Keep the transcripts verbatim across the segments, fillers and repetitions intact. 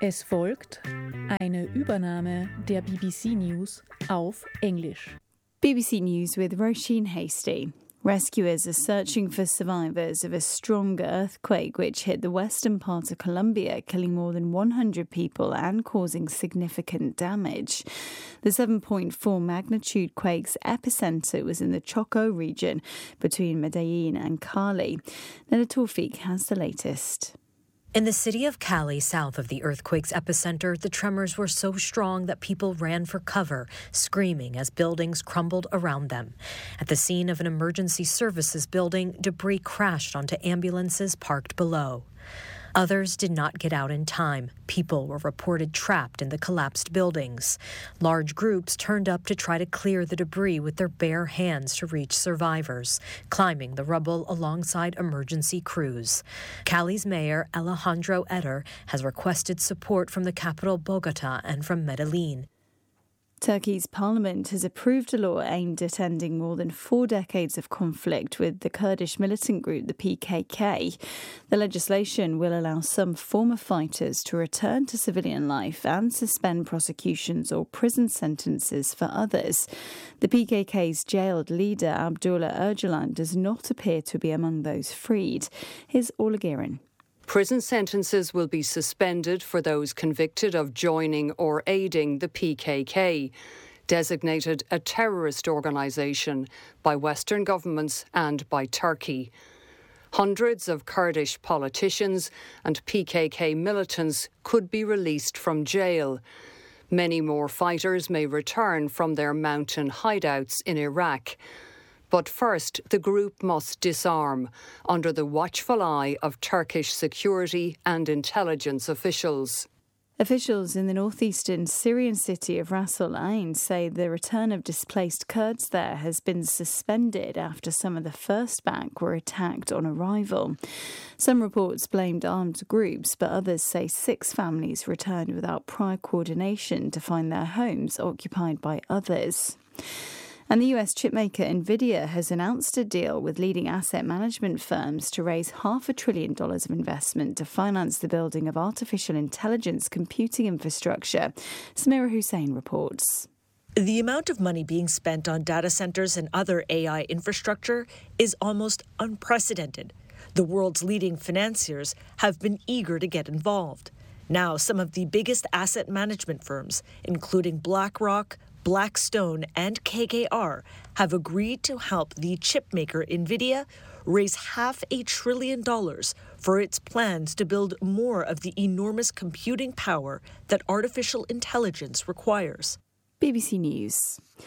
Es folgt eine Übernahme der B B C News auf Englisch. B B C News with Roisin Hasty. Rescuers are searching for survivors of a strong earthquake which hit the western part of Colombia, killing more than one hundred people and causing significant damage. The seven point four magnitude quake's epicenter was in the Choco region between Medellin and Cali. Neda Tawfiq has the latest. In the city of Cali, south of the earthquake's epicenter, the tremors were so strong that people ran for cover, screaming as buildings crumbled around them. At the scene of an emergency services building, debris crashed onto ambulances parked below. Others did not get out in time. People were reported trapped in the collapsed buildings. Large groups turned up to try to clear the debris with their bare hands to reach survivors, climbing the rubble alongside emergency crews. Cali's mayor, Alejandro Eder, has requested support from the capital Bogota and from Medellin. Turkey's parliament has approved a law aimed at ending more than four decades of conflict with the Kurdish militant group, the P K K. The legislation will allow some former fighters to return to civilian life and suspend prosecutions or prison sentences for others. The P K K's jailed leader, Abdullah Öcalan, does not appear to be among those freed. Here's Orla Guerin. Prison sentences will be suspended for those convicted of joining or aiding the P K K, designated a terrorist organisation by Western governments and by Turkey. Hundreds of Kurdish politicians and P K K militants could be released from jail. Many more fighters may return from their mountain hideouts in Iraq. But first, the group must disarm under the watchful eye of Turkish security and intelligence officials. Officials in the northeastern Syrian city of Ras Al Ain say the return of displaced Kurds there has been suspended after some of the first batch were attacked on arrival. Some reports blamed armed groups, but others say six families returned without prior coordination to find their homes occupied by others. And the U S chipmaker Nvidia has announced a deal with leading asset management firms to raise half a trillion dollars of investment to finance the building of artificial intelligence computing infrastructure. Samira Hussain reports. The amount of money being spent on data centers and other A I infrastructure is almost unprecedented. The world's leading financiers have been eager to get involved. Now, some of the biggest asset management firms, including BlackRock, Blackstone and K K R, have agreed to help the chipmaker Nvidia raise half a trillion dollars for its plans to build more of the enormous computing power that artificial intelligence requires. B B C News.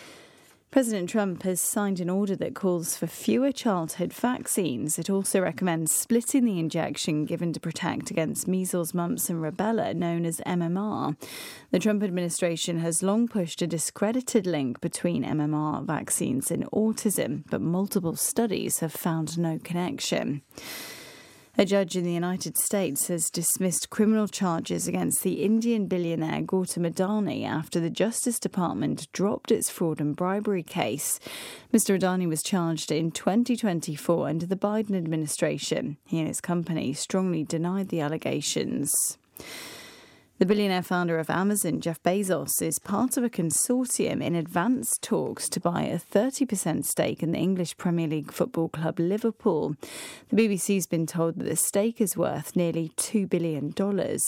President Trump has signed an order that calls for fewer childhood vaccines. It also recommends splitting the injection given to protect against measles, mumps and rubella, known as M M R. The Trump administration has long pushed a discredited link between M M R vaccines and autism, but multiple studies have found no connection. A judge in the United States has dismissed criminal charges against the Indian billionaire Gautam Adani after the Justice Department dropped its fraud and bribery case. Mister Adani was charged in twenty twenty-four under the Biden administration. He and his company strongly denied the allegations. The billionaire founder of Amazon, Jeff Bezos, is part of a consortium in advanced talks to buy a thirty percent stake in the English Premier League football club Liverpool. The B B C's been told that the stake is worth nearly two billion dollars.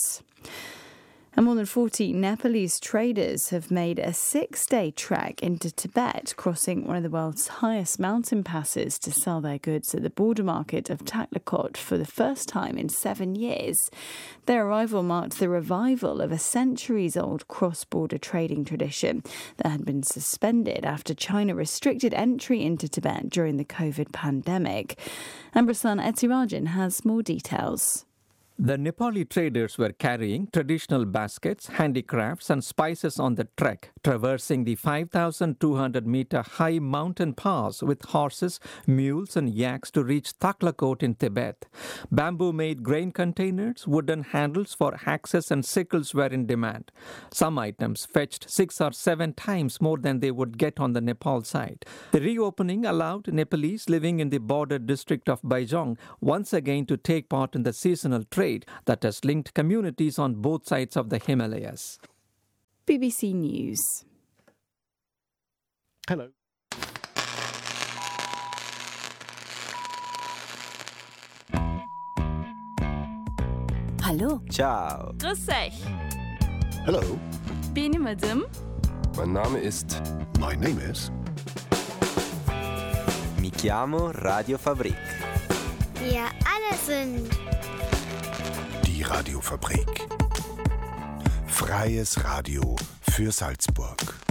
And more than forty Nepalese traders have made a six-day trek into Tibet, crossing one of the world's highest mountain passes to sell their goods at the border market of Taklakot for the first time in seven years. Their arrival marked the revival of a centuries-old cross-border trading tradition that had been suspended after China restricted entry into Tibet during the COVID pandemic. And Ruslan Etirajan has more details. The Nepali traders were carrying traditional baskets, handicrafts and spices on the trek, traversing the five thousand two hundred meter high mountain pass with horses, mules and yaks to reach Taklakot in Tibet. Bamboo-made grain containers, wooden handles for axes and sickles were in demand. Some items fetched six or seven times more than they would get on the Nepal side. The reopening allowed Nepalese living in the border district of Baijong once again to take part in the seasonal trade. trade that has linked communities on both sides of the Himalayas. B B C News. Hello. Hallo. Ciao. Grüß euch. Hello. Benim adım. Mein Name ist. My name is. Mi chiamo Radio Fabrik. Wir alle sind. Die Radiofabrik. Freies Radio für Salzburg.